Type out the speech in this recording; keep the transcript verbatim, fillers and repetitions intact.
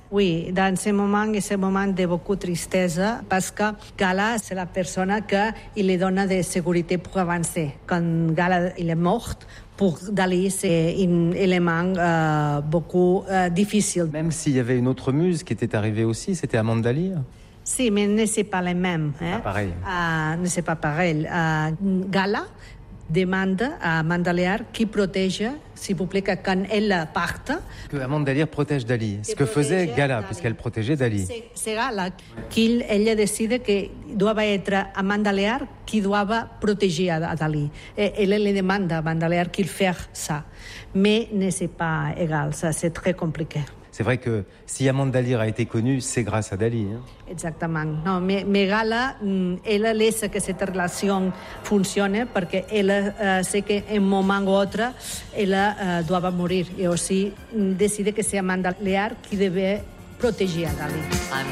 Oui, dans ce moment, c'est un moment de beaucoup de tristesse parce que Gala, c'est la personne qui lui donne de sécurité pour avancer. Quand Gala il est mort, pour Dali, c'est un élément euh, beaucoup euh, difficile. Même s'il y avait une autre muse qui était arrivée aussi, c'était Amanda Lear. Si, mais ne c'est pas le même. Hein? Pas pareil. Uh, ne c'est pas pareil. Uh, Gala demande à Amanda Lear qui protège, s'il vous plaît, que quand elle parte... Que Amanda Lear protège Dali. Ce que faisait Gala, puisqu'elle protégeait Dali. C'est, c'est Gala qui elle décide que doit être Amanda Lear qui doit protéger à, à Dali. Et elle lui demande à Amanda Lear qu'il fasse ça. Mais ne c'est pas égal, ça c'est très compliqué. C'est vrai que si Amanda Lear a été connue, c'est grâce à Dali. Hein. Exactement. No, mais, mais Gala, elle laisse que cette relation fonctionne parce qu'elle uh, sait qu'un moment ou autre, elle uh, doit mourir. Et aussi décide que c'est Amanda Lear qui devait protéger a Dali.